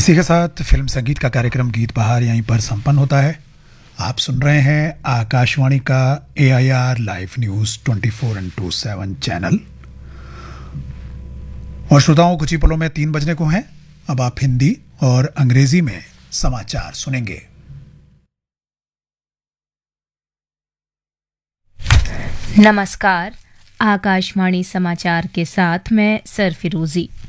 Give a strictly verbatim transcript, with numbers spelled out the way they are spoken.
इसी के साथ फिल्म संगीत का कार्यक्रम गीत बहार यहीं पर संपन्न होता है। आप सुन रहे हैं आकाशवाणी का ए I R live news twenty four into seven channel. और श्रोताओं, कुछ ही पलों में तीन बजने को हैं। अब आप हिंदी और अंग्रेजी में समाचार सुनेंगे। नमस्कार, आकाशवाणी समाचार के साथ मैं सरफिरोजी।